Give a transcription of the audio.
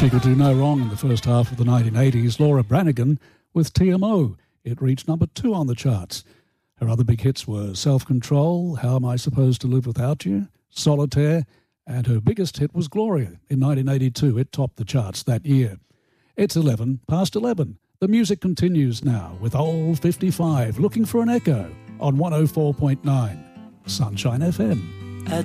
She could do no wrong in the first half of the 1980s. Laura Branigan with TMO. It reached number 2 on the charts. Her other big hits were Self-Control, How Am I Supposed to Live Without You, Solitaire, and her biggest hit was Gloria in 1982. It topped the charts that year. It's 11 past 11. The music continues now with Old 55 looking for an echo on 104.9 Sunshine FM.